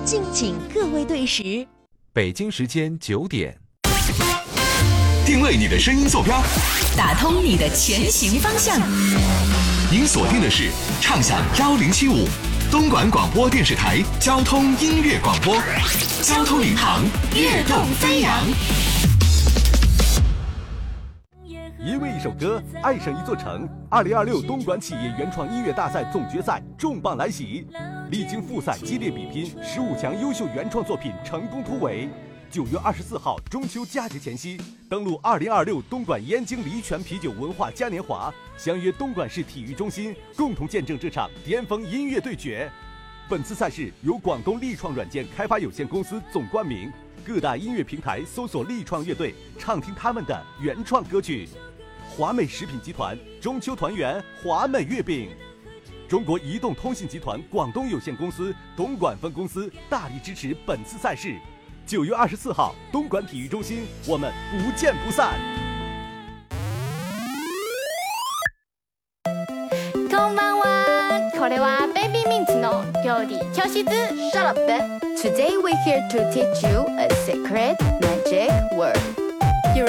敬请各位对时。 北京时间9点， 定位你的声音坐标， 打通你的前行方向。 您锁定的是畅享1075东莞广播电视台交通音乐广播，交通领航，跃动飞扬。 因为一首歌爱上一座城，2026东莞企业原创音乐大赛总决赛重磅来袭，历经复赛激烈比拼，15强优秀原创作品成功突围。9月24号中秋佳节前夕，登陆2026东莞燕京梨泉啤酒文化嘉年华，相约东莞市体育中心，共同见证这场巅峰音乐对决。本次赛事由广东力创软件开发有限公司总冠名，各大音乐平台搜索力创乐队，畅听他们的原创歌曲。华美食品集团中秋团圆华美月饼，中国移动通信集团广东有限公司东莞分公司大力支持本次赛事。9月24号东莞体育中心，我们不见不散。 こんばんは。これはベビーミンツの料理教室。Shut up. Today we're here to teach you a secret magic word.